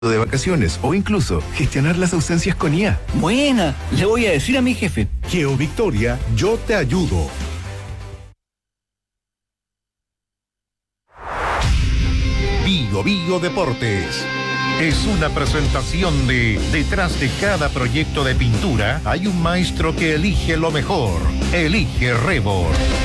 de vacaciones o incluso gestionar las ausencias con IA. Buena, le voy a decir a mi jefe. Geo Victoria, yo te ayudo. Bio Bio Deportes. Es una presentación de detrás de cada proyecto de pintura hay un maestro que elige lo mejor. Elige Rebor.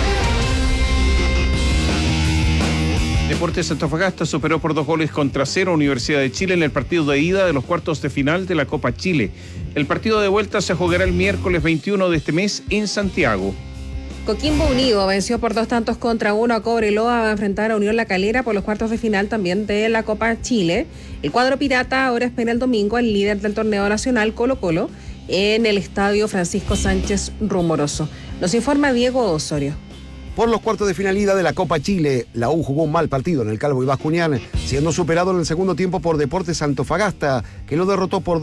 Deportes Antofagasta superó por 2-0 a Universidad de Chile en el partido de ida de los cuartos de final de la Copa Chile. El partido de vuelta se jugará el miércoles 21 de este mes en Santiago. Coquimbo Unido venció por 2-1 a Cobreloa. Va a enfrentar a Unión La Calera por los cuartos de final también de la Copa Chile. El cuadro pirata ahora espera el domingo al líder del torneo nacional, Colo-Colo, en el estadio Francisco Sánchez Rumoroso. Nos informa Diego Osorio. Por los cuartos de final ida de la Copa Chile, la U jugó un mal partido en el Calvo y Bascuñán, siendo superado en el segundo tiempo por Deportes Antofagasta, que lo derrotó por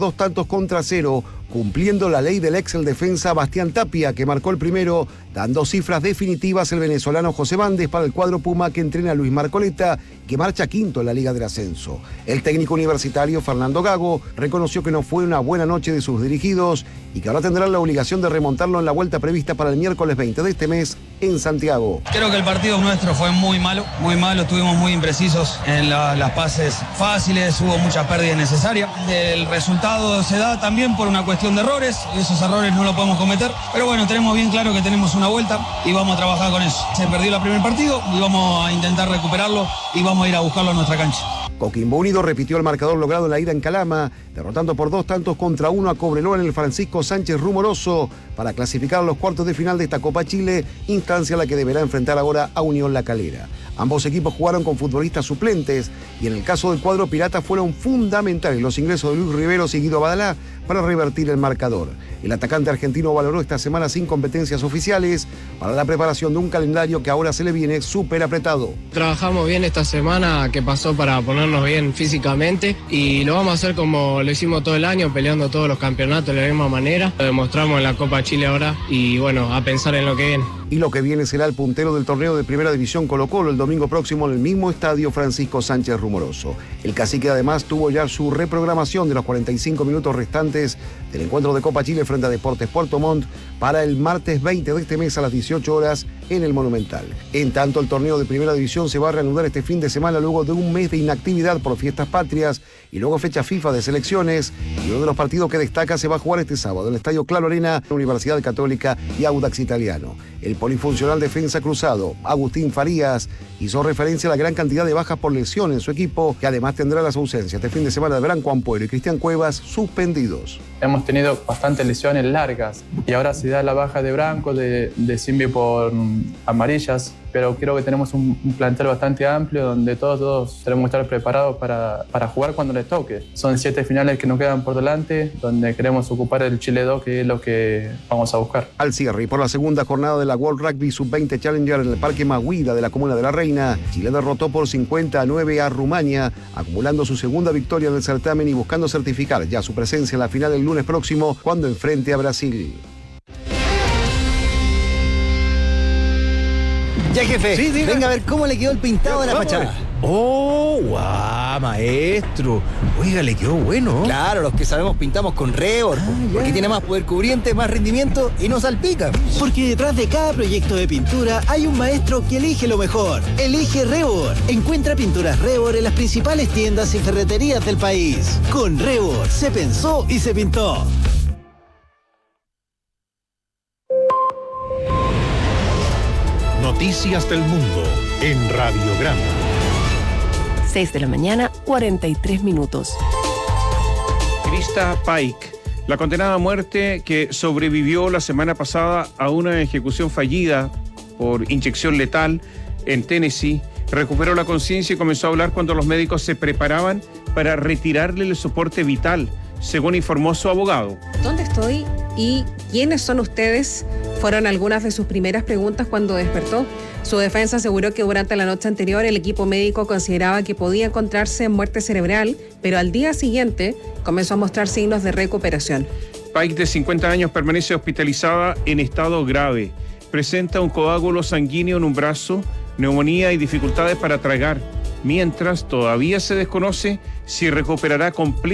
2-0, cumpliendo la ley del ex el defensa Bastián Tapia, que marcó el primero, dando cifras definitivas el venezolano José Bandes para el cuadro Puma que entrena a Luis Marcoleta, que marcha quinto en la Liga del Ascenso. El técnico universitario Fernando Gago reconoció que no fue una buena noche de sus dirigidos y que ahora tendrán la obligación de remontarlo en la vuelta prevista para el miércoles 20 de este mes en Santiago. Creo que el partido nuestro fue muy malo, estuvimos muy imprecisos en las pases fáciles, hubo muchas pérdidas innecesarias. El resultado se da también por una cuestión de errores, esos errores no los podemos cometer, pero bueno, tenemos bien claro que tenemos una vuelta y vamos a trabajar con eso. Se perdió el primer partido y vamos a intentar recuperarlo y vamos a ir a buscarlo a nuestra cancha. Coquimbo Unido repitió el marcador logrado en la ida en Calama, derrotando por 2-1 a Cobreloa en el Francisco Sánchez Rumoroso para clasificar a los cuartos de final de esta Copa Chile, instancia a la que deberá enfrentar ahora a Unión La Calera. Ambos equipos jugaron con futbolistas suplentes y en el caso del cuadro pirata fueron fundamentales los ingresos de Luis Riveros y Guido Badalá para revertir el marcador. El atacante argentino valoró esta semana sin competencias oficiales para la preparación de un calendario que ahora se le viene súper apretado. Trabajamos bien esta semana que pasó para ponernos bien físicamente y lo vamos a hacer como lo hicimos todo el año, peleando todos los campeonatos de la misma manera. Lo demostramos en la Copa Chile ahora y bueno, a pensar en lo que viene. Y lo que viene será el puntero del torneo de Primera División Colo-Colo el domingo próximo en el mismo estadio Francisco Sánchez Rumoroso. El cacique además tuvo ya su reprogramación de los 45 minutos restantes del encuentro de Copa Chile frente a Deportes Puerto Montt para el martes 20 de este mes a las 18 horas en el Monumental. En tanto, el torneo de Primera División se va a reanudar este fin de semana luego de un mes de inactividad por fiestas patrias y luego fecha FIFA de selecciones, y uno de los partidos que destaca se va a jugar este sábado en el Estadio Claro Arena, Universidad Católica y Audax Italiano. El polifuncional defensa cruzado, Agustín Farías, hizo referencia a la gran cantidad de bajas por lesión en su equipo, que además tendrá las ausencias este fin de semana de Branco Ampuero y Cristian Cuevas suspendidos. Hemos tenido bastantes lesiones largas y ahora se da la baja de Branco, de Simbi por amarillas, pero creo que tenemos un plantel bastante amplio donde todos tenemos que estar preparados para jugar cuando les toque. Son 7 finales que nos quedan por delante, donde queremos ocupar el Chile 2, que es lo que vamos a buscar. Al cierre y por la segunda jornada de la World Rugby Sub-20 Challenger en el Parque Maguida de la Comuna de La Reina, Chile derrotó por 50-9 a Rumania, acumulando su segunda victoria en el certamen y buscando certificar ya su presencia en la final el lunes próximo cuando enfrente a Brasil. Ya, jefe, Sí, venga a ver cómo le quedó el pintado de la fachada. ¡Oh, guau, maestro! Oiga, le quedó bueno. Claro, los que sabemos pintamos con Rebor, porque tiene más poder cubriente, más rendimiento y no salpica. Porque detrás de cada proyecto de pintura hay un maestro que elige lo mejor. Elige Rebor. Encuentra pinturas Rebor en las principales tiendas y ferreterías del país. Con Rebor se pensó y se pintó. Noticias del Mundo en Radiograma. 6 de la mañana, 43 minutos. Krista Pike, la condenada a muerte que sobrevivió la semana pasada a una ejecución fallida por inyección letal en Tennessee, recuperó la conciencia y comenzó a hablar cuando los médicos se preparaban para retirarle el soporte vital, según informó su abogado. ¿Dónde estoy y quiénes son ustedes? Fueron algunas de sus primeras preguntas cuando despertó. Su defensa aseguró que durante la noche anterior el equipo médico consideraba que podía encontrarse en muerte cerebral, pero al día siguiente comenzó a mostrar signos de recuperación. Pike, de 50 años, permanece hospitalizada en estado grave. Presenta un coágulo sanguíneo en un brazo, neumonía y dificultades para tragar. mientras todavía se desconoce si recuperará completamente